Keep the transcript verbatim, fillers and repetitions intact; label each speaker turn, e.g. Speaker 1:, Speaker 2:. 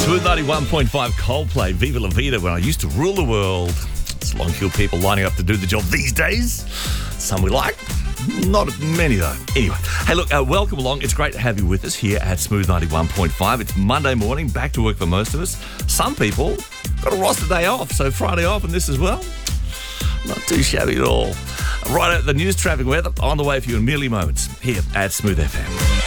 Speaker 1: Smooth ninety-one point five Coldplay, Viva La Vida, when I used to rule the world. It's long queue of people lining up to do the job these days. Some we like, not many though. Anyway, hey look, uh, welcome along. It's great to have you with us here at Smooth ninety-one point five. It's Monday morning, back to work for most of us. Some people got a roster day off, so Friday off and this as well. Not too shabby at all. Right at the news, traffic, weather on the way for you in merely moments here at Smooth F M.